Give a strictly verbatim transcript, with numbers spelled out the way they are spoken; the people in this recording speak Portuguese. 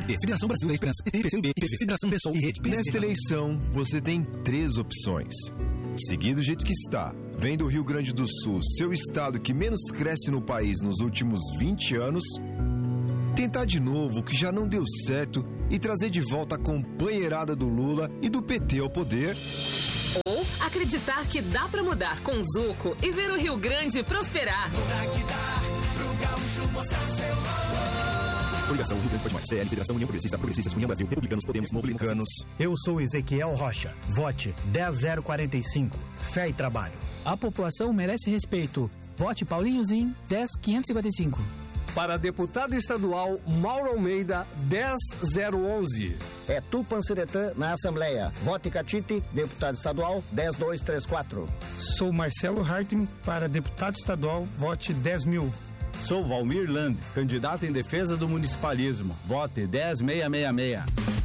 P P, Federação Brasil da Esperança, P P, P C U B, I P V, Federação Pessoal e Rede. Nesta eleição, você tem três opções. Seguir do jeito que está, vendo o Rio Grande do Sul, seu estado que menos cresce no país nos últimos vinte anos, tentar de novo o que já não deu certo e trazer de volta a companheirada do Lula e do P T ao poder. Ou acreditar que dá pra mudar com Zuco e ver o Rio Grande prosperar. Mudar que dá pro gaúcho mostrar seu valor. Coligação Rio Grande Pode Mais, C L, Federação União Progressista, Progressistas, União Brasil, Republicanos, Podemos, Republicanos. Eu sou Ezequiel Rocha. Vote dez zero quarenta e cinco. Fé e trabalho. A população merece respeito. Vote Paulinho Zin, dez quinhentos e cinquenta e cinco. Para deputado estadual, Mauro Almeida, dez zero onze. É Tupanciretã na Assembleia. Vote Catite, deputado estadual, dez dois três quatro. Sou Marcelo Hartmann, para deputado estadual, vote dez mil. Sou Valmir Land, candidato em defesa do municipalismo. Vote dez mil seiscentos e sessenta e seis.